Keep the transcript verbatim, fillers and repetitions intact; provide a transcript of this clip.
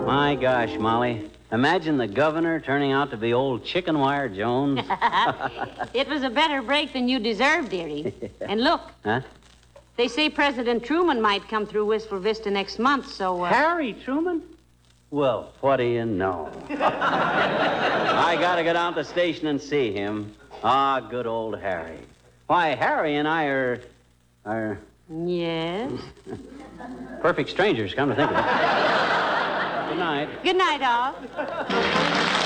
My gosh, Molly. Imagine the governor turning out to be old Chicken Wire Jones. It was a better break than you deserved, dearie. And look. Huh? They say President Truman might come through Wistful Vista next month, so... Uh... Harry Truman? Well, what do you know? I gotta go down to the station and see him. Ah, good old Harry. Why, Harry and I are... are... Yes? perfect strangers, come to think of it. Good night. Good night, all.